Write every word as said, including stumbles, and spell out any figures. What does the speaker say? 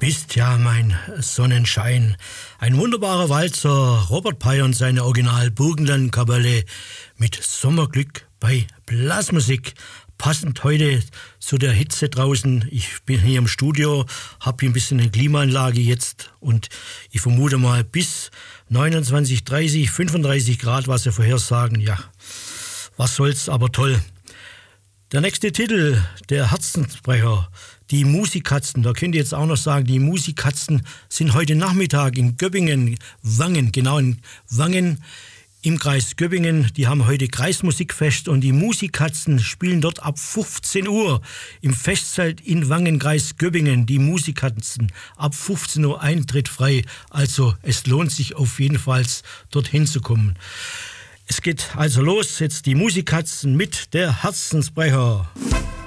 bist ja mein Sonnenschein. Ein wunderbarer Walzer, Robert Pey und seine Original Burgenland-Kapelle mit Sommerglück bei Blasmusik. Passend heute zu der Hitze draußen. Ich bin hier im Studio, habe hier ein bisschen eine Klimaanlage jetzt und ich vermute mal bis neunundzwanzig, dreißig, fünfunddreißig Grad, was sie vorhersagen. Ja, was soll's, aber toll. Der nächste Titel, der Herzensbrecher, die Musikkatzen. Da könnt ihr jetzt auch noch sagen, die Musikkatzen sind heute Nachmittag in Göppingen, Wangen, genau in Wangen im Kreis Göppingen. Die haben heute Kreismusikfest und die Musikkatzen spielen dort ab fünfzehn Uhr im Festzelt in Wangen, Kreis Göppingen. Die Musikkatzen ab fünfzehn Uhr Eintritt frei. Also es lohnt sich auf jeden Fall, dorthin zu kommen. Es geht also los, jetzt die Musikkatzen mit der Herzensbrecher.